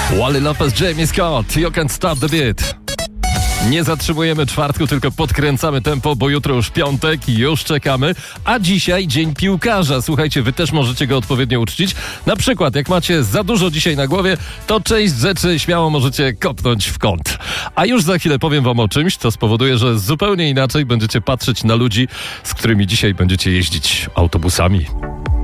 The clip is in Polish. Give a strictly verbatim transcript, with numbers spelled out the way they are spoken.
Wally Lopez, Jamie Scott, You Can't Stop the Beat. Nie zatrzymujemy czwartku, tylko podkręcamy tempo, bo jutro już piątek i już czekamy. A dzisiaj dzień piłkarza. Słuchajcie, wy też możecie go odpowiednio uczcić. Na przykład, jak macie za dużo dzisiaj na głowie, to część rzeczy śmiało możecie kopnąć w kąt. A już za chwilę powiem wam o czymś, co spowoduje, że zupełnie inaczej będziecie patrzeć na ludzi, z którymi dzisiaj będziecie jeździć autobusami.